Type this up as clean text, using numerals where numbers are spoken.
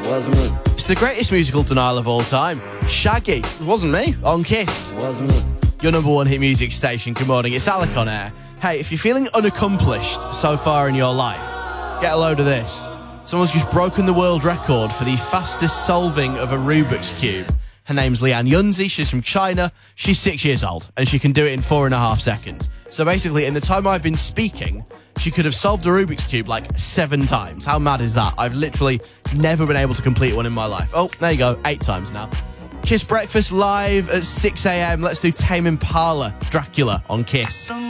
Was me. It's the greatest musical denial of all time. Shaggy. It wasn't me. On Kiss. Was me. Your number one hit music station. Good morning, it's Alec on air. Hey, if you're feeling unaccomplished so far in your life, get a load of this. Someone's just broken the world record for the fastest solving of a Rubik's Cube. Her name's Lian Yunzi, she's from China, she's 6 years old, and she can do it in 4.5 seconds. So basically, in the time I've been speaking, she could have solved a Rubik's Cube like 7 times. How mad is that? I've literally never been able to complete one in my life. Oh, there you go, 8 times now. Kiss Breakfast live at 6 a.m. Let's do Tame Impala, Dracula on Kiss.